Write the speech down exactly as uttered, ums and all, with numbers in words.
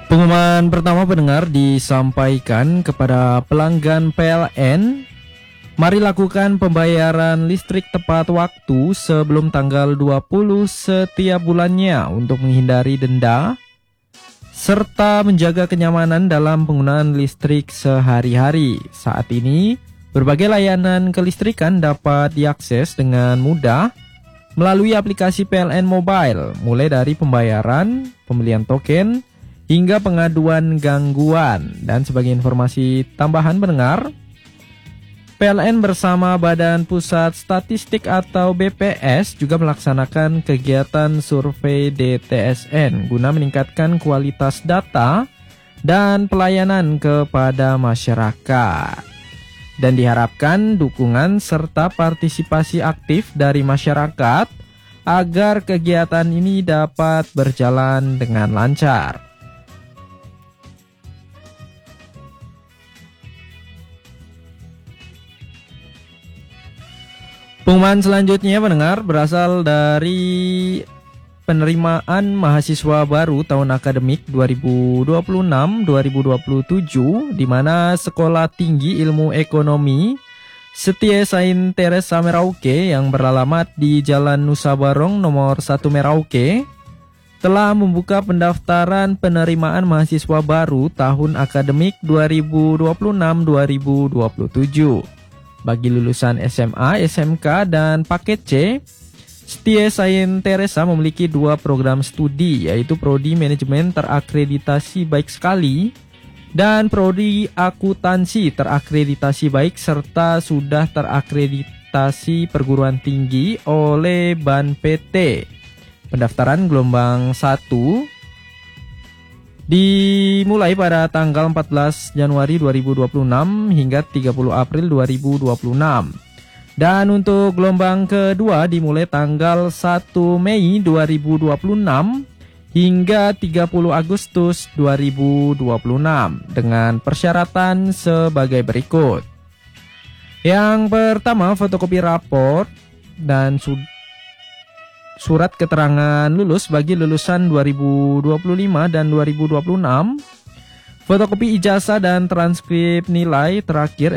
Pengumuman pertama pendengar disampaikan kepada pelanggan P L N. Mari lakukan pembayaran listrik tepat waktu sebelum tanggal dua puluh setiap bulannya untuk menghindari denda serta menjaga kenyamanan dalam penggunaan listrik sehari-hari. Saat ini, berbagai layanan kelistrikan dapat diakses dengan mudah melalui aplikasi P L N Mobile, mulai dari pembayaran, pembelian token, hingga pengaduan gangguan. Dan sebagai informasi tambahan pendengar, P L N bersama Badan Pusat Statistik atau B P S juga melaksanakan kegiatan survei D T S N guna meningkatkan kualitas data dan pelayanan kepada masyarakat. Dan diharapkan dukungan serta partisipasi aktif dari masyarakat agar kegiatan ini dapat berjalan dengan lancar. Pengumuman selanjutnya pendengar berasal dari penerimaan mahasiswa baru tahun akademik dua ribu dua puluh enam dua ribu dua puluh tujuh, di mana Sekolah Tinggi Ilmu Ekonomi Setie Saint Teresa Merauke yang beralamat di Jalan Nusa Barong nomor satu Merauke telah membuka pendaftaran penerimaan mahasiswa baru tahun akademik dua ribu dua puluh enam dua ribu dua puluh tujuh. Bagi lulusan S M A, S M K, dan paket C, Setie Saint Teresa memiliki dua program studi, yaitu Prodi Manajemen terakreditasi baik sekali dan Prodi Akuntansi terakreditasi baik serta sudah terakreditasi perguruan tinggi oleh B A N P T. Pendaftaran gelombang satu dimulai pada tanggal empat belas Januari dua ribu dua puluh enam hingga tiga puluh April dua ribu dua puluh enam. Dan untuk gelombang kedua dimulai tanggal satu Mei dua ribu dua puluh enam hingga tiga puluh Agustus dua ribu dua puluh enam dengan persyaratan sebagai berikut. Yang pertama, fotokopi rapor dan sudah surat keterangan lulus bagi lulusan dua ribu dua puluh lima dan dua ribu dua puluh enam, fotokopi ijazah dan transkrip nilai terakhir